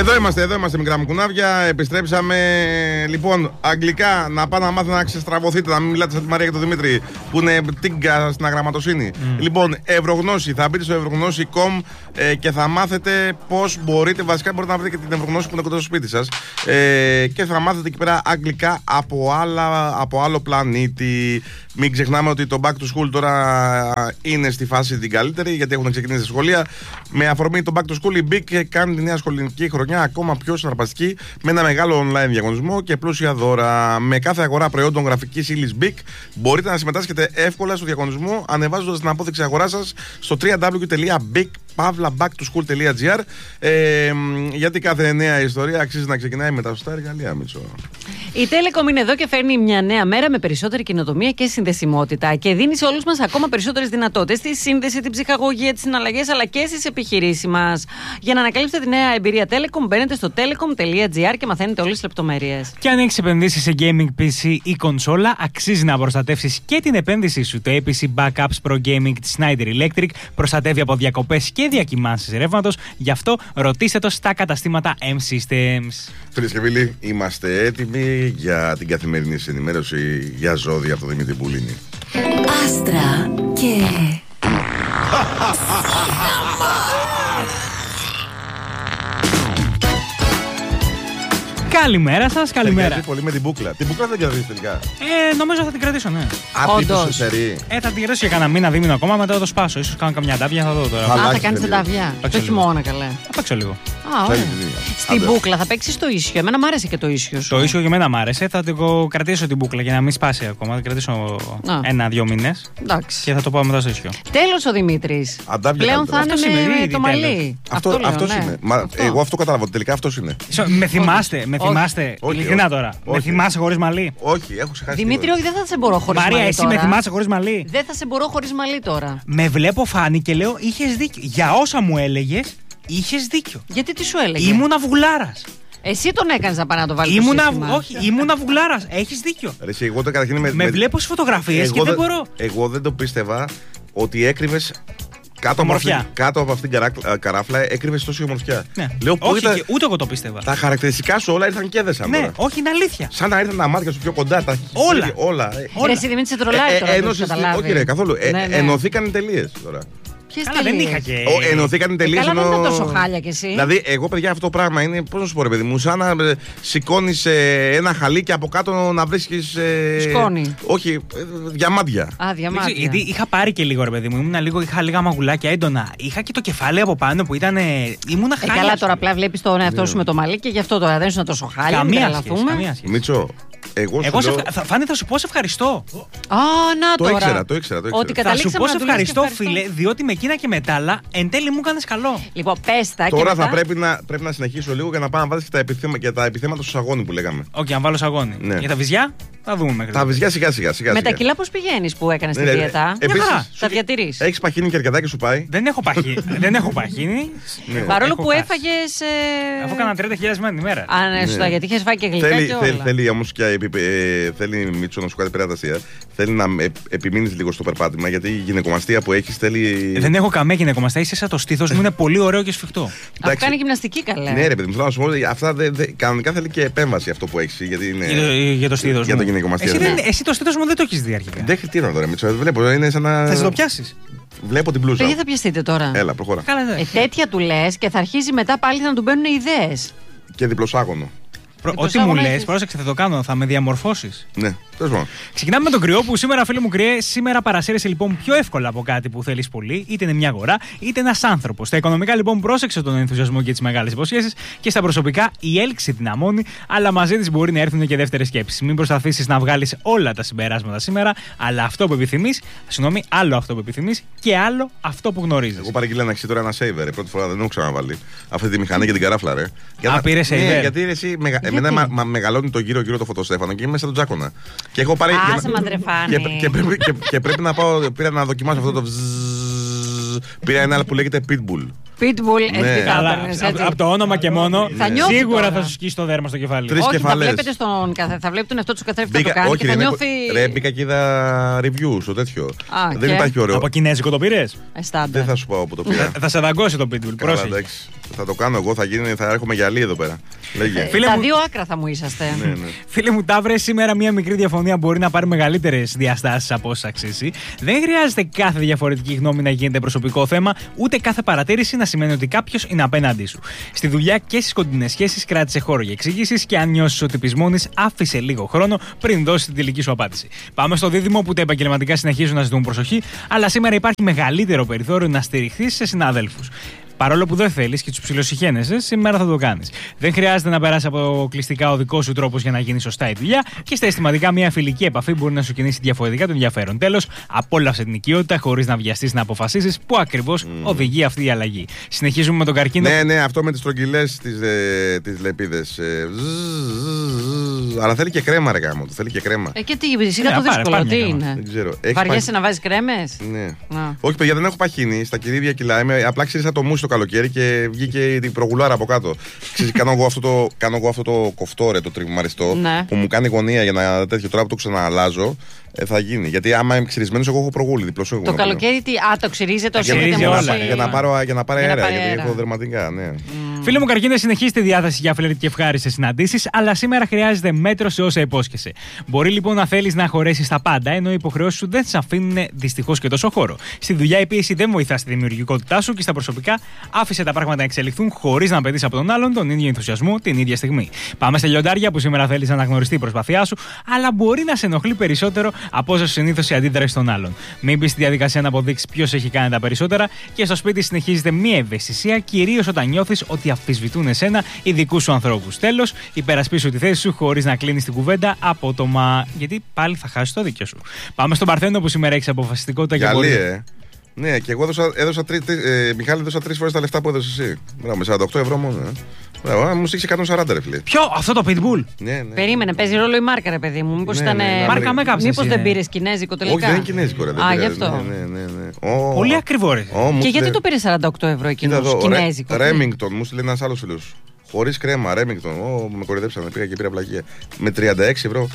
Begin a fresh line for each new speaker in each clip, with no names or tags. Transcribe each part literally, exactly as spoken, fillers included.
Εδώ είμαστε, εδώ είμαστε, μικρά μου κουνάβια. Επιστρέψαμε. Λοιπόν, αγγλικά, να πάτε να μάθετε να ξεστραβωθείτε, να μην μιλάτε σαν τη Μαρία και τον Δημήτρη, που είναι τίγκα στην αγραμματοσύνη. Mm. Λοιπόν, Ευρωγνώση. Θα μπείτε στο ευρωγνώση τελεία κομ ε, και θα μάθετε πώς μπορείτε. Βασικά, μπορείτε να βρείτε και την Ευρωγνώση που είναι κοντά στο σπίτι σας. Ε, και θα μάθετε εκεί πέρα αγγλικά από, άλλα, από άλλο πλανήτη. Μην ξεχνάμε ότι το Back to School τώρα είναι στη φάση την καλύτερη, γιατί έχουν ξεκινήσει τα σχολεία. Με αφορμή το Back to School, η Big κάνει τη νέα σχολική χρονιά ακόμα πιο συναρπαστική, με ένα μεγάλο online διαγωνισμό και πλούσια δώρα. Με κάθε αγορά προϊόντων γραφικής ύλης Big μπορείτε να συμμετάσχετε εύκολα στο διαγωνισμό, ανεβάζοντας την απόδειξη αγοράς σας στο double-u double-u double-u τελεία big pavla back to school τελεία gr. Ε, γιατί κάθε νέα ιστορία αξίζει να ξεκινάει με τα σωστά εργαλεία, Μίτσο.
Η Telecom είναι εδώ και φέρνει μια νέα μέρα με περισσότερη καινοτομία και συνδεσιμότητα και δίνει σε όλους μας ακόμα περισσότερες δυνατότητες στη σύνδεση, την ψυχαγωγία, τις συναλλαγές αλλά και στις επιχειρήσεις μας. Για να ανακαλύψετε τη νέα εμπειρία Telecom, μπαίνετε στο telecom τελεία gr και μαθαίνετε όλες τις λεπτομέρειες.
Και αν έχεις επενδύσει σε gaming πι σι ή κονσόλα, αξίζει να προστατεύσεις και την επένδυσή σου. Το έι πι σι Backups Pro Gaming της Schneider Electric προστατεύει από διακοπές και διακυμάνσεις ρεύματος. Γι' αυτό ρωτήστε το στα καταστήματα M-Systems.
Φίλες και φίλοι, είμαστε έτοιμοι για την καθημερινή ενημέρωση για ζώδια από το Δημήτρη Μπουλίνη.
Άστρα και...
Καλημέρα σας, καλημέρα.
Έχει πολύ με την μπούκλα. Την μπούκλα δεν κρατήσει τελικά.
Ε, νομίζω θα την κρατήσω, ναι.
Όντως.
Ε, θα την κρατήσω για κανένα μήνα, δίμηνο ακόμα, μετά θα το σπάσω. Ίσως κάνω καμιά ντάβια, θα δω τώρα.
Α, θα κάνεις ντάβια. Το χειμώνα, καλέ.
Θα παίξω λίγο.
Α, ωραία. Στην μπούκλα θα παίξεις το ίσιο. Εμένα μ' άρεσε και το ίσιο σου.
Το ίσιο για μένα μ' άρεσε. Θα την κρατήσω την μπούκλα για να μην σπάσει ακόμα. Θα την κρατήσω ένα-δύο μήνες. Και θα το πάω μετά στο ίσιο.
Τέλος ο Δημήτρης. Πλέον θα είναι με το μαλλί.
Αυτό είναι. Εγώ αυτό κατάλαβα. Τελικά αυτό είναι.
Με θυμάστε, με θυμάστε. Ειλικρινά τώρα. Με θυμάσαι χωρίς μαλλί.
Όχι, έχω ξεχάσει.
Δημήτρη, όχι, δεν θα σε μπορώ χωρίς μαλλί.
Μαρία, εσύ με θυμάσαι χωρίς μαλλί.
Δεν θα σε μπορώ χωρίς μαλλί τώρα.
Με βλέπω φάνη και λέω είχες δίκιο. Για όσα μου έλεγες, είχες δίκιο.
Γιατί τι σου έλεγε?
Ήμουνα βουγλάρας.
Εσύ τον έκανες να πάει να το βάλει.
Ήμουνα, όχι, ήμουνα βουγλάρας. Έχεις δίκιο.
Ρε, εσύ, εγώ το καταρχήν με,
με, με βλέπω στις φωτογραφίες και δεν μπορώ.
Εγώ δεν το πίστευα ότι έκρυβες. Κάτω από, αυτή, κάτω από αυτήν την καρά, καράφλα έκρυβες τόση ομορφιά.
Ναι. Λέω, όχι, ήταν, ούτε εγώ το πίστευα.
Τα χαρακτηριστικά σου όλα ήρθαν και έδεσαν.
Ναι,
τώρα.
Όχι, είναι αλήθεια.
Σαν να ήρθαν τα μάτια σου πιο κοντά. Τα
όλα.
όλα.
Ρε, εσύ Δημήτρη, σε τρολάρει τώρα.
Ε, ε, όχι, ρε, καθόλου. Ναι, ναι. Ενωθήκαν οι τελείες τώρα.
Καλά, δεν είχα και.
Ο, ενωθήκαν οι τελείες.
Καλά, δεν ήταν τόσο χάλια κι εσύ.
Δηλαδή, εγώ, παιδιά, αυτό το πράγμα είναι. Πώς να σου πω, ρε παιδί μου, σαν να σηκώνει ένα χαλί και από κάτω να βρίσκει.
Σκόνη.
Όχι, διαμάντια.
Α, διαμάντια.
Γιατί είχα πάρει και λίγο, ρε παιδί μου. Ήμουνα λίγο, είχα λίγα μαγουλάκια έντονα. Είχα και το κεφάλι από πάνω που ήταν. Ήμουνα χάλια.
Ε, καλά, τώρα απλά βλέπει τον εαυτό σου με το μαλλί και γι' αυτό τώρα δεν ήσουν τόσο χάλια.
Καμία σχέση.
Μίτσο. Εγώ,
Εγώ
λέω...
θα, Φάνη, θα σου πω σε ευχαριστώ.
Α, να
το
τώρα.
Ήξερα, το ήξερα, το ήξερα.
Ότι
θα σου πω σε ευχαριστώ,
ευχαριστώ,
φίλε, διότι με εκείνα και μετά, αλλά εν τέλει μου έκανες καλό.
Λοιπόν, πες τα.
Τώρα
και
θα
μετά...
πρέπει, να, πρέπει να συνεχίσω λίγο για να πάω να βάλεις και τα, επιθέμα, και τα επιθέματα στο σαγόνι που λέγαμε.
Όχι, okay, αν βάλω σαγόνι.
Ναι.
Για τα βυζιά, θα δούμε μέχρι.
Τα βυζιά σιγά σιγά. σιγά,
με
σιγά.
τα κιλά πώς πηγαίνεις που έκανες
ναι,
τη
ναι,
δίαιτα.
Επίσης,
τα διατηρείς.
Έχεις παχύνει και αρκετάκι σου πάει.
Δεν έχω παχύνει. Δεν έχω παχύνει.
Παρόλο που έφαγες.
Αφού έκανα τριάντα χιλιάδες μέρες την ημέρα.
Αν σωστά, γιατί είχες φάει και γλυκά.
Θέλει όμως και θέλει Μίτσο να σου κάνει περάτασία. Θέλει να επιμείνεις λίγο στο περπάτημα, γιατί η γυναικομαστία που έχεις θέλει.
Δεν έχω καμία γυναικομαστία, είσαι σαν το στήθος μου, είναι πολύ ωραίο και σφιχτό.
Αυτό κάνει γυμναστική καλά.
Ναι, ρε παιδί μου, θέλω να σου πω, αυτά κανονικά θέλει και επέμβαση αυτό που έχεις.
Για το στήθος.
Για το γυναικομαστία.
Εσύ το στήθος μου δεν το έχεις δει αρχικά.
Δεν χρειάζεται τώρα, Μίτσο. Βλέπω, είναι σαν να.
Θα σε το πιάσεις.
Βλέπω την μπλούζα.
Παιδιά, θα πιαστείτε τώρα.
Έλα, προχώρα.
Ε, τέτοια του λες και θα αρχίζει μετά πάλι να του μπαίνουν ιδέες.
Και διπλοσάγωνο.
Προ... Ό,τι μου λες, πρόσεξε, θα το κάνω, θα με διαμορφώσεις.
Ναι, τέλος πάντων.
Ξεκινάμε με τον κρυό που σήμερα, φίλε μου κρυέ, σήμερα παρασύρεσαι λοιπόν πιο εύκολα από κάτι που θέλεις πολύ, είτε είναι μια αγορά, είτε ένας άνθρωπος. Στα οικονομικά λοιπόν πρόσεξε τον ενθουσιασμό και τις μεγάλες υποσχέσεις, και στα προσωπικά η έλξη την αμώνει, αλλά μαζί της μπορεί να έρθουν και δεύτερες σκέψεις. Μην προσπαθήσεις να βγάλεις όλα τα συμπεράσματα σήμερα, αλλά αυτό που επιθυμείς, συγγνώμη, άλλο αυτό που επιθυμείς και άλλο αυτό που γνωρίζεις.
Εγώ παραγγείλα να τώρα ένα saver. Πρώτη φορά δεν έχω ξαναβάλει αυτή τη μηχανή και την καράφλα, ρε.
Για να πήρε saver.
Ναι, γιατί εσύ μεγα... εμένα μα, μα, μεγαλώνει το γύρω-γύρω το φωτοστέφανο και είμαι μέσα τον Τζάκονα. Και έχω πάρει.
Α, σε μαντρεφάνει.
Και, και, πρέπει, και, και πρέπει να πάω. Πήρα να δοκιμάσω αυτό το. Πήρα ένα άλλο που λέγεται Pitbull.
Pitbull,
Ναι.
έτσι θα
Αλλά
έπαιρνες,
από
έτσι.
απ' το όνομα και μόνο,
Θα νιώθει
σίγουρα
τώρα.
θα σου σκίσει το δέρμα στο κεφάλι.
Τρεις
Όχι, θα
κεφαλές.
βλέπετε στον καθε- θα βλέπει τον εαυτό του καθρέφτη να το
Μπήκα,
κάνει
όχι,
και θα
δεν
νιώθει.
έχω- ρε, μπήκα και είδα review στο τέτοιο.
Α,
Δεν
και?
υπάρχει ωραίο.
Από κινέζικο το πήρε.
Αισθάντα.
Δεν θα σου πω από το πήρα.
Θα σε δαγκώσει το Pitbull.
Καλά,
Πρόσεχε.
εντάξει. Θα το κάνω εγώ, θα, γίνει, θα έρχομαι γυαλί εδώ πέρα. Λέγε.
Φίλε
Τα
μου-
δύο άκρα θα μου είσαστε.
Ναι, ναι.
Φίλε μου, Ταύρε, σήμερα μια μικρή διαφωνία μπορεί να πάρει μεγαλύτερες διαστάσεις από όσε αξίζει. Δεν χρειάζεται κάθε διαφορετική γνώμη να γίνεται προσωπικό θέμα, ούτε κάθε παρατήρηση να σημαίνει ότι κάποιο είναι απέναντί σου. Στη δουλειά και στις κοντινές σχέσεις κράτησε χώρο για εξηγήσεις και αν νιώσεις ότι πεισμώνεις, άφησε λίγο χρόνο πριν δώσει την τελική σου απάντηση. Πάμε στο δίδυμο που τα επαγγελματικά συνεχίζουν να ζητούν προσοχή, αλλά σήμερα υπάρχει μεγαλύτερο περιθώριο να στηριχθείς σε συναδέλφους. Παρόλο που δεν θέλεις και τους ψιλοσυχαίνεσαι, σήμερα θα το κάνεις. Δεν χρειάζεται να περάσει αποκλειστικά ο δικός σου τρόπος για να γίνει σωστά η δουλειά και στα αισθηματικά μια φιλική επαφή μπορεί να σου κινήσει διαφορετικά το ενδιαφέρον. Τέλος, απόλαυσε την οικειότητα χωρίς να βιαστείς να αποφασίσεις πού ακριβώς mm. οδηγεί αυτή η αλλαγή. Συνεχίζουμε με τον καρκίνο.
Ναι, ναι, αυτό με τις στρογγυλές τις, ε, τις λεπίδες. Ε, ζζ, ζζ, ζζ, αλλά θέλει και κρέμα, ρε γάμο. Θέλει και κρέμα.
Ε, και τι, σιγά
Ναι,
το
πάρε,
δύσκολο,
πάρε μια
τι
γάμα.
είναι.
Δεν ξέρω. Έχεις
Βαριέσαι
παχ-
να βάζεις κρέμες.
Ναι.
Α.
Όχι, παιδιά, δεν έχω παχύνει. Στα κυρίδια κιλά είμαι. Απλά ξύρισα το μουσι το καλοκαίρι και βγήκε την προγουλάρα από κάτω. Ξέρεις, κάνω, εγώ αυτό το, κάνω εγώ αυτό το κοφτό, ρε, το τριμμαριστό,
Ναι.
που μου κάνει γωνία για να τέτοιο τώρα που το ξαναλάζω. Ε, θα γίνει. Γιατί άμα είμαι ξυρισμένος, εγώ έχω προγούλη διπλό σου.
Το καλοκαίρι τι. Α, το ξυρίζετε όσο
ξυρίζει
έχετε
όλα,
μούσει.
ναι.
Για να πάρω, για να πάρω
Για να
αέρα,
πάρει
γιατί
αέρα.
έχω δερματικά, ναι.
Φίλε μου, Καρκίνε, συνεχίζει τη διάθεση για φλερτ και ευχάριστες συναντήσεις, αλλά σήμερα χρειάζεται μέτρο σε όσα υπόσχεσαι. Μπορεί λοιπόν να θέλεις να χωρέσεις τα πάντα, ενώ οι υποχρεώσεις σου δεν σε αφήνουν δυστυχώς και τόσο χώρο. Στη δουλειά η πίεση δεν βοηθά στη δημιουργικότητά σου και στα προσωπικά άφησε τα πράγματα να εξελιχθούν χωρίς να απαιτείς από τον άλλον τον ίδιο ενθουσιασμό την ίδια στιγμή. Πάμε στα λιοντάρια που σήμερα θέλεις να αναγνωριστεί η προσπάθειά σου, αλλά μπορεί να σε ενοχλεί περισσότερο από όσο συνήθως η αντίδραση των άλλων. Μην μπει στη διαδικασία να αποδείξει ποιος έχει κάνει τα περισσότερα και στο σπίτι συνεχίζεται μία ευαισθησία, κυρίως όταν νιώθεις ότι αμφισβητούν εσένα οι δικούς σου ανθρώπους. Τέλος, υπερασπίσου τη θέση σου χωρίς να κλείνεις την κουβέντα απότομα, γιατί πάλι θα χάσεις το δίκιο σου. Πάμε στον Παρθένο που σήμερα έχει αποφασιστικότητα και
Καλή,
μπορεί.
ε. Ναι, και εγώ έδωσα, έδωσα τρι, τρι, ε, Μιχάλη, έδωσα τρεις φορές τα λεφτά που έδωσες εσύ. Μπράβο, με σαράντα οκτώ ευρώ μόνο. Ε. Μπράβο, μου στήξε εκατόν σαράντα, ρε φίλε.
Ποιο, αυτό το Pitbull.
Ναι, ναι.
Περίμενε, παίζει ρόλο η μάρκα, ρε παιδί μου. Μήπως
Ναι,
ήταν.
ναι, ναι,
Μάρκα με κάψες,
Μήπως
ε.
δεν πήρε κινέζικο τελικά.
Όχι, δεν είναι κινέζικο, ρε. δεν
Α,
πήρα,
γι' αυτό.
Ναι, ναι, ναι, ναι. Ω,
Πολύ ακριβό, ρε.
ω, μου
Και γιατί
στείλε-
το πήρε σαράντα οκτώ ευρώ
Κοίτα
εκείνο.
εδώ,
Κινέζικο.
Ρε- Ρέμιγκτον, μου στείλε ένας άλλος φίλος. Χωρίς κρέμα, Ρέμιγκτον. Ω, με κορυδέψανε, πήγα και πήρα πλαγία. Με τριάντα έξι ευρώ.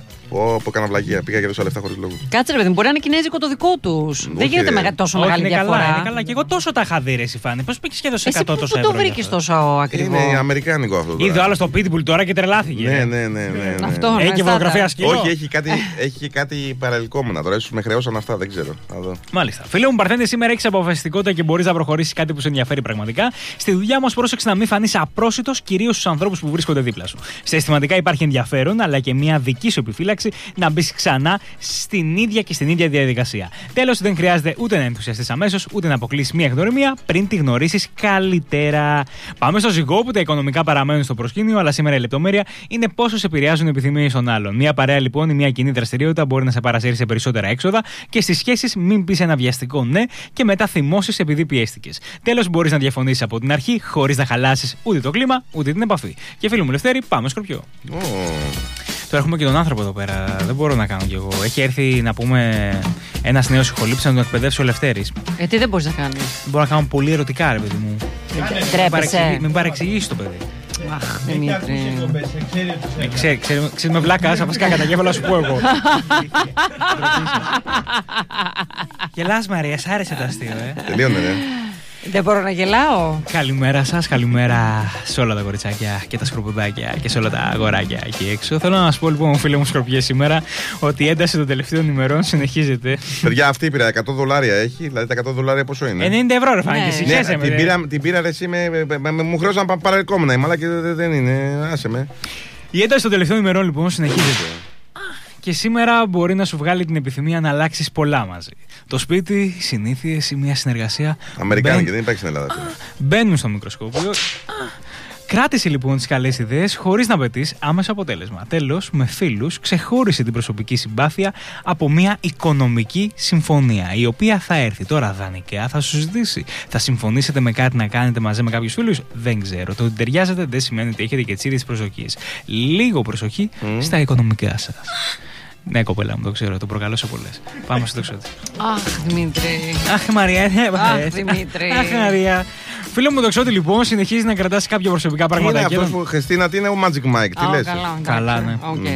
Ω, που έκανα πλαγία. Πήγα και έδωσα λεφτά χωρίς λόγο.
Κάτσε ρε παιδί μου, μπορεί να είναι κινέζικο το δικό του. Δεν γίνεται
ρε.
μεγα- τόσο
Όχι,
μεγάλη
είναι
διαφορά.
καλά, είναι καλά. Και εγώ τόσο τα είχα δει, ρε Σιφάνη. Πώς πήγες και έδωσε
Εσύ
εκατό
πού
τόσα
πού το
ευρώ.
βρήκε τόσο ακριβό.
Είναι αμερικάνικο αυτό. τώρα.
Είδε ο άλλος το Pitbull τώρα και τρελάθηκε.
Ναι, ναι, ναι. ναι, ναι.
Αυτό,
Έχει
ναι,
και φωτογραφία
στάτα.
σκύλο.
Όχι, έχει κάτι, έχει και κάτι παρελκόμενα τώρα. Ίσως με χρεώσαν αυτά, δεν ξέρω. Θα δω.
Μάλιστα. Φίλε μου, Παρθένη, σήμερα έχει αποφασιστικότητα και μπορεί να προχωρήσει κάτι που σε ενδιαφέρει πραγματικά. Στη δουλειά όμω, πρόσεξε να μην φανεί απρόσιτο, κυρίως στους ανθρώπους που βρίσκονται δίπλα σου. Σε αισθηματικά υπάρχει ενδιαφέρον, αλλά και μια δική σου επιφύλαξη να μπει ξανά στην ίδια και στην ίδια διαδικασία. Τέλος, δεν χρειάζεται ούτε να ενθουσιαστείς αμέσως, ούτε να αποκλείσεις μια γνωριμία πριν τη γνωρίσεις καλύτερα. Πάμε στο ζυγό που τα οικονομικά παραμένουν στο προσκήνιο, αλλά σήμερα η λεπτομέρεια είναι πόσο σε επηρεάζουν οι επιθυμίες των άλλων. Μια παρέα λοιπόν ή μια κοινή δραστηριότητα μπορεί να σε παρασύρει σε περισσότερα έξοδα και στις σχέσεις μην πεις ένα βιαστικό ναι και μετά θυμώσεις επειδή πιέστηκες. Τέλος, μπορείς να διαφωνήσεις από την αρχή χωρίς να χαλάσεις ούτε το κλίμα ούτε την επαφή. Και φίλου μου Λευτέρη, πάμε Σκορπιό.
Ω,
Τώρα έχουμε και τον άνθρωπο εδώ πέρα. Δεν μπορώ να κάνω κι εγώ. Έχει έρθει να πούμε ένας νέος ηχολήπτης να τον εκπαιδεύσει ο Λευτέρης.
Ε, τι δεν μπορεί να κάνει.
Μπορώ να κάνω πολύ ερωτικά, ρε παιδί μου. Μην
Τρέπεσαι.
παρεξηγεί- Μην παρεξηγήσει το παιδί.
Αχ, Δημήτρη.
Ε, ξέρει, ξέρει, ξέρει με βλάκα, σαν βασικά κατά κέφαλα σου πω εγώ. Γελάς Μαρία, σ' άρεσε το αστείο, ε.
τελείωνε, ναι.
Δεν μπορώ να γελάω.
Καλημέρα σας, καλημέρα σε όλα τα κοριτσάκια και τα σκορπουδάκια και σε όλα τα αγοράκια εκεί έξω. Θέλω να σας πω λοιπόν, φίλε μου Σκορπιέ, σήμερα ότι η ένταση των τελευταίων ημερών συνεχίζεται.
Παιδιά, αυτή πήρα εκατό δολάρια έχει. Δηλαδή τα εκατό δολάρια πόσο είναι.
ενενήντα ευρώ ρε Φάνη,
Ναι.
και
Ναι,
συγχέσαι με.
την, πήρα, την πήρα ρε, εσύ με, με, με, με- μου χρέωσαν πα- παρελκόμενα η μαλά και δεν, δεν είναι. Άσε με.
Η ένταση των τελευταίων ημερών λοιπόν συνεχίζεται. Και σήμερα μπορεί να σου βγάλει την επιθυμία να αλλάξει πολλά μαζί. Το σπίτι, οι συνήθειες ή μια συνεργασία.
Αμερικάνικη,
μπαίν-
δεν υπάρχει στην Ελλάδα. αυτή.
Μπαίνουν στο μικροσκόπιο. Κράτησε λοιπόν τις καλές ιδέες χωρίς να απαιτείς άμεσο αποτέλεσμα. Τέλος, με φίλους, ξεχώρισε την προσωπική συμπάθεια από μια οικονομική συμφωνία, η οποία θα έρθει τώρα δανεικά, θα σου ζητήσει. Θα συμφωνήσετε με κάτι να κάνετε μαζί με κάποιους φίλους, δεν ξέρω. Το ότι ταιριάζετε δεν σημαίνει ότι έχετε και τις ίδιες προσδοκίες. Λίγο προσοχή
Mm.
στα οικονομικά σας. Ναι, κοπέλα μου, το ξέρω, το προκαλώσα πολλές. Πάμε στο τοξότη.
Αχ, Δημήτρη.
Αχ, Μαρία, ναι,
Αχ, Δημήτρη.
Αχ, Μαρία. Φίλο μου, τοξότη, λοιπόν, συνεχίζει να κρατάς κάποια προσωπικά
Τι είναι
πράγματα.
αυτός που, Χριστίνα, τι είναι ο Magic Mike, τι
Α,
λες?
καλά,
Καλά,
εντάξει.
ναι.
Οκ.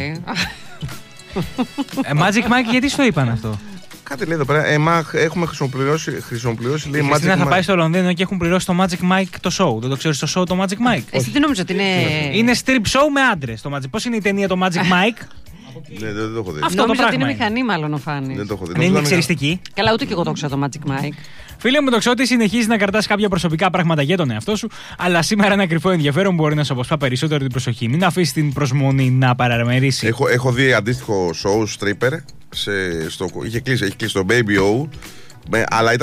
Ε, Magic Mike, γιατί στο είπαν αυτό?
Κάτι λέει εδώ πέρα, ε, μα έχουμε χρησιμοποιήσει, χρησιμοποιήσει λέει
Η
Magic
Χριστίνα θα
Mike.
πάει στο Λονδίνο και έχουν πληρώσει το Magic Mike το show. Δεν το ξέρεις το show το Magic Mike?
Εσύ τι νόμιζες ότι είναι.
Είναι strip show με άντρες το Magic. Πώς είναι η ταινία το Magic Mike?
Ναι, δεν το έχω δει.
Αυτό το
Νόμιζα ότι είναι
πράγμα είναι.
μηχανή, μάλλον ο Φάνης.
Δεν το έχω δει.
Δεν είναι
Νόμιζα
εξαιριστική.
Καλά, ούτε και εγώ το ξέρω το Magic Mike.
Φίλε μου, τοξότη, συνεχίζει να κρατάς κάποια προσωπικά πράγματα για τον εαυτό σου, αλλά σήμερα ένα κρυφό ενδιαφέρον μπορεί να σου αποσπά περισσότερο την προσοχή. Μην αφήσει την προσμονή να παραμερίσει.
Έχω, έχω δει αντίστοιχο show stripper. Σε, στο, είχε κλείσει, έχει κλείσει το Baby O. Με, αλλά ήταν